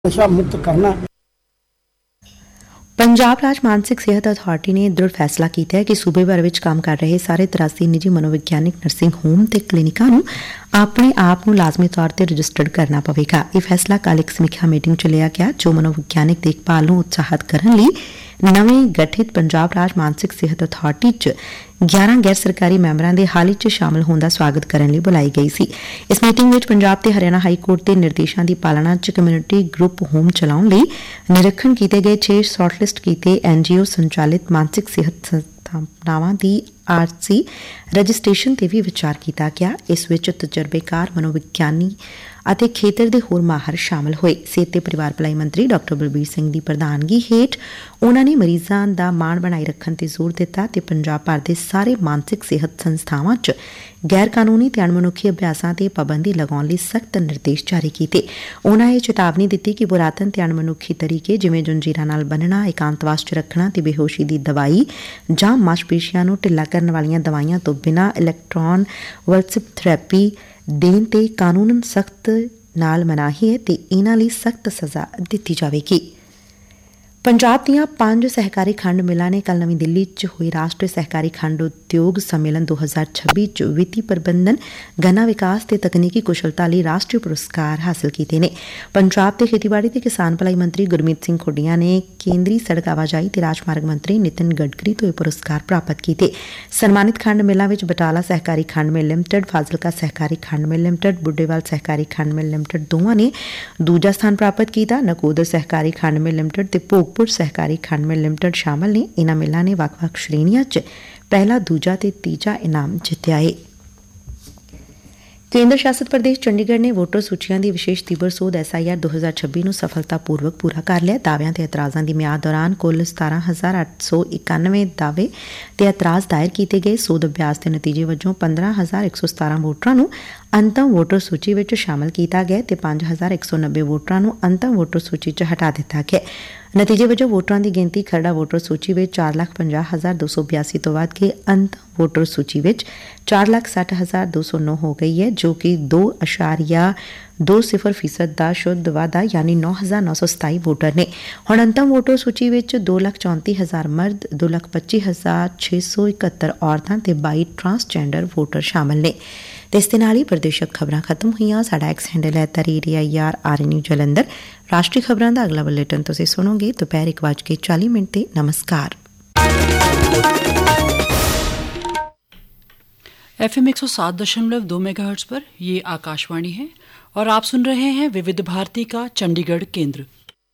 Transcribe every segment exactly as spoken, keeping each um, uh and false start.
नशा मुक्त करना। ਪੰਜਾਬ ਰਾਜ ਮਾਨਸਿਕ ਸਿਹਤ ਅਥਾਰਟੀ ਨੇ ਦ੍ਰਿੜ ਫੈਸਲਾ ਕੀਤਾ ਹੈ ਕਿ ਸੂਬੇ ਭਰ ਵਿੱਚ ਕੰਮ ਕਰ ਰਹੇ ਸਾਰੇ ਤਰਾਸੀ ਨਿੱਜੀ ਮਨੋਵਿਗਿਆਨਿਕ ਨਰਸਿੰਗ ਹੋਮ ਤੇ ਕਲੀਨਿਕਾਂ ਨੂੰ ਆਪਣੇ ਆਪ ਨੂੰ ਲਾਜ਼ਮੀ ਤੌਰ ਤੇ ਰਜਿਸਟਰਡ ਕਰਨਾ ਪਵੇਗਾ। ਇਹ ਫੈਸਲਾ ਕੱਲ੍ਹ ਇੱਕ ਸਮੀਖਿਆ ਮੀਟਿੰਗ ਚ ਲਿਆ ਗਿਆ, ਜੋ ਮਨੋਵਿਗਿਆਨਿਕ ਦੇਖਭਾਲ ਨੂੰ ਉਤਸ਼ਾਹਿਤ ਕਰਨ ਲਈ ਨਵੇਂ ਗਠਿਤ ਪੰਜਾਬ ਰਾਜ ਮਾਨਸਿਕ ਸਿਹਤ ਅਥਾਰਟੀ ਚ ਗਿਆਰਾਂ ਗੈਰ ਸਰਕਾਰੀ ਮੈਂਬਰਾਂ ਦੇ ਹਾਲ ਹੀ ਚ ਸ਼ਾਮਲ ਹੋਣ ਦਾ ਸਵਾਗਤ ਕਰਨ ਲਈ ਬੁਲਾਈ ਗਈ ਸੀ। ਇਸ ਮੀਟਿੰਗ ਵਿੱਚ ਪੰਜਾਬ ਤੇ ਹਰਿਆਣਾ ਹਾਈ ਕੋਰਟ ਦੇ ਨਿਰਦੇਸ਼ਾਂ ਦੀ ਪਾਲਣਾ ਚ ਕਮਿਊਨਿਟੀ ਗਰੁੱਪ ਹੋਮ ਚਲਾਉਣ ਲਈ ਨਿਰੀਖਣ ਕੀਤੇ ਗਏ ਛੇ ਸ਼ਾਰਟਲਿਸਟ ਕੀਤੇ ਐਨਜੀਓ ਸੰਚਾਲਿਤ ਮਾਨਸਿਕ ਸਿਹਤ ਸੰਸਥਾਵਾਂ ਦੀ ਆਰਸੀ ਰਜਿਸਟ੍ਰੇਸ਼ਨ ਤੇ ਵੀ ਵਿਚਾਰ ਕੀਤਾ ਗਿਆ। ਇਸ ਵਿੱਚ ਤਜਰਬੇਕਾਰ ਮਨੋਵਿਗਿਆਨੀ ਅਤੇ ਖੇਤਰ ਦੇ ਹੋਰ ਮਾਹਰ ਸ਼ਾਮਲ ਹੋਏ। ਸਿਹਤ ਤੇ ਪਰਿਵਾਰ ਭਲਾਈ ਮੰਤਰੀ ਡਾਕਟਰ ਬਲਬੀਰ ਸਿੰਘ ਦੀ ਪ੍ਰਧਾਨਗੀ ਹੇਠ ਉਨ੍ਹਾਂ ਨੇ ਮਰੀਜ਼ਾਂ ਦਾ ਮਾਣ ਬਣਾਈ ਰੱਖਣ ਤੇ ਜ਼ੋਰ ਦਿੱਤਾ ਤੇ ਪੰਜਾਬ ਭਰ ਦੇ ਸਾਰੇ ਮਾਨਸਿਕ ਸਿਹਤ ਸੰਸਥਾਵਾਂ 'ਚ ਗੈਰ ਕਾਨੂੰਨੀ ਤੇ ਅਣਮਨੁੱਖੀ ਅਭਿਆਸਾਂ ਤੇ ਪਾਬੰਦੀ ਲਗਾਉਣ ਲਈ ਸਖਤ ਨਿਰਦੇਸ਼ ਜਾਰੀ ਕੀਤੇ। ਉਨ੍ਹਾਂ ਇਹ ਚੇਤਾਵਨੀ ਦਿੱਤੀ ਕਿ ਪੁਰਾਤਨ ਤੇ ਅਣਮਨੁੱਖੀ ਤਰੀਕੇ ਜਿਵੇਂ ਜੰਜੀਰਾਂ ਨਾਲ ਬੰਨਣਾ, ਇਕਾਂਤਵਾਸ 'ਚ ਰੱਖਣਾ ਤੇ ਬੇਹੋਸ਼ੀ ਦੀ ਦਵਾਈ ਜਾਂ ਮਾਸਪੇਸ਼ੀਆਂ ਨੂੰ ਢਿੱਲਾ ਕਰਨ ਵਾਲੀਆਂ ਦਵਾਈਆਂ ਤੋਂ ਬਿਨਾਂ ਇਲੈਕਟ੍ਰੋਨ ਵਰਸਿਪ ਥੈਰੇਪੀ ਦੇਣ ਤੇ ਕਾਨੂੰਨ ਸਖਤ ਨਾਲ ਮਨਾਹੀ ਹੈ ਤੇ ਇਹਨਾਂ ਲਈ ਸਖਤ ਸਜ਼ਾ ਦਿੱਤੀ ਜਾਵੇਗੀ। ਪੰਜਾਬ ਦੀਆਂ ਪੰਜ ਸਹਿਕਾਰੀ ਖੰਡ ਮਿਲਾਂ ਨੇ ਕੱਲ੍ਹ ਨਵੀਂ ਦਿੱਲੀ 'ਚ ਹੋਈ ਰਾਸ਼ਟਰੀ ਸਹਿਕਾਰੀ ਖੰਡ ਉਦਯੋਗ ਸੰਮੇਲਨ ਦੋ ਹਜ਼ਾਰ ਛੱਬੀ 'ਚ ਵਿੱਤੀ ਪ੍ਰਬੰਧਨ, ਗੰਨਾ ਵਿਕਾਸ ਤੇ ਤਕਨੀਕੀ ਕੁਸ਼ਲਤਾ ਲਈ ਰਾਸ਼ਟਰੀ ਪੁਰਸਕਾਰ ਹਾਸਲ ਕੀਤੇ ਨੇ। ਪੰਜਾਬ ਦੇ ਖੇਤੀਬਾੜੀ ਤੇ ਕਿਸਾਨ ਭਲਾਈ ਮੰਤਰੀ ਗੁਰਮੀਤ ਸਿੰਘ ਖੁੱਡੀਆਂ ਨੇ ਕੇਂਦਰੀ ਸੜਕ ਆਵਾਜਾਈ ਤੇ ਰਾਜਮਾਰਗ ਮੰਤਰੀ ਨਿਤਿਨ ਗਡਕਰੀ ਤੋਂ ਇਹ ਪੁਰਸਕਾਰ ਪ੍ਰਾਪਤ ਕੀਤੇ। ਸਨਮਾਨਿਤ ਖੰਡ ਮਿਲਾਂ ਵਿੱਚ ਬਟਾਲਾ ਸਹਿਕਾਰੀ ਖੰਡ ਮਿਲ ਲਿਮਟਿਡ, ਫਾਜ਼ਿਲਕਾ ਸਹਿਕਾਰੀ ਖੰਡ ਮਿਲ ਲਿਮਟਿਡ, ਬੁੱਢੇਵਾਲ ਸਹਿਕਾਰੀ ਖੰਡ ਮਿਲ ਲਿਮਟਿਡ ਦੋਵਾਂ ਨੇ ਦੂਜਾ ਸਥਾਨ ਪ੍ਰਾਪਤ ਕੀਤਾ। ਨਕੋਦਰ ਸਹਿਕਾਰੀ ਖੰਡ ਮਿਲ ਲਿਮਟਿਡ ਤੇ ਭੋਗਪੁਰ ਸਹਿਕਾਰੀ ਖੰਡ ਮਿਲ ਲਿਮਟਿਡ ਸ਼ਾਮਲ ਨੇ। ਇਨ੍ਹਾਂ ਮਿਲਾਂ ਨੇ ਵੱਖ-ਵੱਖ ਸ਼੍ਰੇਣੀਆਂ 'ਚ ਪਹਿਲਾ, ਦੂਜਾ ਤੇ ਤੀਜਾ ਇਨਾਮ ਜਿੱਤਿਆ ਏ। ਕੇਂਦਰ ਸ਼ਾਸਤ ਪ੍ਰਦੇਸ਼ ਚੰਡੀਗੜ੍ਹ ਨੇ ਵੋਟਰ ਸੂਚੀਆਂ ਦੀ ਵਿਸ਼ੇਸ਼ ਤੀਬਰ ਸੋਧ ਐਸ ਆਈ ਆਰ ਦੋ ਹਜ਼ਾਰ ਛੱਬੀ ਨੂੰ ਸਫਲਤਾਪੂਰਵਕ ਪੂਰਾ ਕਰ ਲਿਆ। ਦਾਅਵਿਆਂ ਤੇ ਇਤਰਾਜ਼ਾਂ ਦੀ ਮਿਆਦ ਦੌਰਾਨ ਕੁੱਲ ਸਤਾਰਾਂ ਹਜ਼ਾਰ ਅੱਠ ਸੌ ਇਕਾਨਵੇਂ ਦਾਅਵੇ ਤੇ ਇਤਰਾਜ਼ ਦਾਇਰ ਕੀਤੇ ਗਏ। ਸੋਧ ਅਭਿਆਸ ਦੇ ਨਤੀਜੇ ਵਜੋਂ ਪੰਦਰਾਂ ਹਜ਼ਾਰ ਇੱਕ ਸੌ ਸਤਾਰਾਂ ਵੋਟਰਾਂ ਨੂੰ ਅੰਤਮ ਵੋਟਰ ਸੂਚੀ ਵਿੱਚ ਸ਼ਾਮਲ ਕੀਤਾ ਗਿਆ ਤੇ ਪੰਜ ਹਜ਼ਾਰ ਇੱਕ ਸੌ ਨੱਬੇ ਵੋਟਰਾਂ ਨੂੰ ਅੰਤਮ ਵੋਟਰ ਸੂਚੀ 'ਚ ਹਟਾ ਦਿੱਤਾ ਗਿਆ। ਨਤੀਜੇ ਵਜੋਂ ਵੋਟਰਾਂ ਦੀ ਗਿਣਤੀ ਖਰੜਾ ਵੋਟਰ ਸੂਚੀ ਵਿੱਚ ਚਾਰ ਲੱਖ ਪੰਜਾਹ ਹਜ਼ਾਰ ਦੋ ਸੌ ਬਿਆਸੀ ਤੋਂ ਵੱਧ ਕੇ ਅੰਤਮ ਵੋਟਰ ਸੂਚੀ ਵਿੱਚ ਚਾਰ ਲੱਖ ਸੱਠ ਹਜ਼ਾਰ ਦੋ ਸੌ ਨੌ ਹੋ ਗਈ ਹੈ, ਜੋ ਕਿ ਦੋ ਅਸ਼ਾਰੀਆ ਦੋ ਸਿਫਰ ਫੀਸਦ ਦਾ ਸ਼ੁੱਧ ਵਾਧਾ ਯਾਨੀ ਨੌ ਹਜ਼ਾਰ ਨੌ ਸੌ ਸਤਾਈ ਵੋਟਰ ਨੇ। ਹੁਣ ਅੰਤਮ ਵੋਟਰ ਸੂਚੀ ਵਿੱਚ ਦੋ ਲੱਖ ਚੌਂਤੀ ਹਜ਼ਾਰ ਮਰਦ, ਦੋ ਲੱਖ ਪੱਚੀ ਹਜ਼ਾਰ ਛੇ ਸੌ ਇਕਹੱਤਰ ਔਰਤਾਂ ਤੇ ਬਾਈ ਟਰਾਂਸਜੈਂਡਰ ਵੋਟਰ ਸ਼ਾਮਲ ਨੇ। ਤੇ ਇਸ ਦੇ ਨਾਲ ਹੀ ਪ੍ਰਦੇਸ਼ਕ ਖਬਰਾਂ ਖਤਮ ਹੋਈਆਂ। ਸਾਡਾ ਐਕਸ ਹੈਂਡਲ ਹੈ ਤਰੀ I R R N U Jalandhar. ਰਾਸ਼ਟਰੀ ਖਬਰਾਂ ਦਾ ਅਗਲਾ ਬੁਲੇਟਿਨ ਤੁਸੀਂ ਸੁਣੋਗੇ दोपहर एक बज के चालीस मिनट ते। नमस्कार। एफ एम एक सौ सात दशमलव दो मेगाहर्ट्ज पर ये आकाशवाणी है और आप सुन रहे हैं विविध भारती का चंडीगढ़ केंद्र।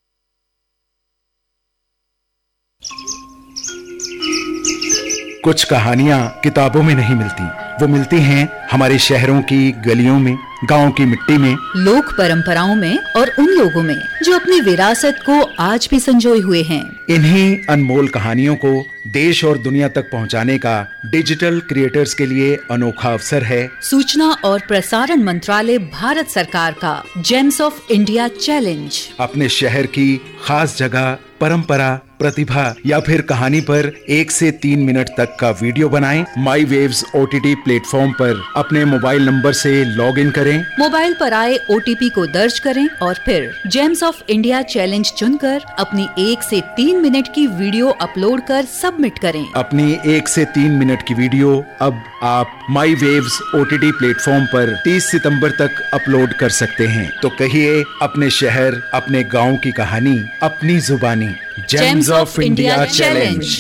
कुछ कहानियां किताबों में नहीं मिलती, वो मिलती हैं हमारे शहरों की गलियों में, गांव की मिट्टी में, लोक परंपराओं में और उन लोगों में जो अपनी विरासत को आज भी संजोए हुए हैं। इन्हीं अनमोल कहानियों को देश और दुनिया तक पहुंचाने का डिजिटल क्रिएटर्स के लिए अनोखा अवसर है सूचना और प्रसारण मंत्रालय भारत सरकार का जेम्स ऑफ इंडिया चैलेंज। अपने शहर की खास जगह, परंपरा, प्रतिभा या फिर कहानी पर एक से तीन मिनट तक का वीडियो बनाएं। माई वेव्स ओटीटी प्लेटफॉर्म पर अपने मोबाइल नंबर से लॉग इन करें, मोबाइल पर आए ओटीपी को दर्ज करें और फिर जेम्स ऑफ इंडिया चैलेंज चुनकर अपनी एक से तीन मिनट की वीडियो अपलोड कर सबमिट करें। अपनी एक से तीन मिनट की वीडियो अब आप माई वेव्स ओटीटी प्लेटफॉर्म पर तीस सितंबर तक अपलोड कर सकते हैं। तो कहिए अपने शहर, अपने गांव की कहानी अपनी जुबानी। James of India challenge.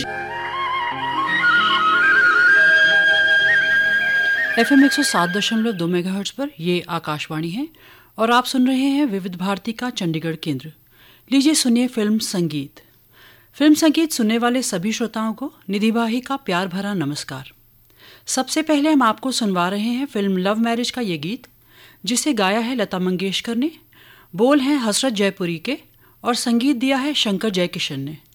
F M एक सौ सात दशमलव दो मेगाहर्ट्ज पर ये आकाशवाणी है और आप सुन रहे हैं विविध भारती का चंडीगढ़ केंद्र। लीजिए सुनिए फिल्म संगीत। फिल्म संगीत सुनने वाले सभी श्रोताओं को निधि बाही का प्यार भरा नमस्कार। सबसे पहले हम आपको सुनवा रहे हैं फिल्म लव मैरिज का ये गीत, जिसे गाया है लता मंगेशकर ने, बोल हैं हसरत जयपुरी के और संगीत दिया है शंकर जयकिशन ने।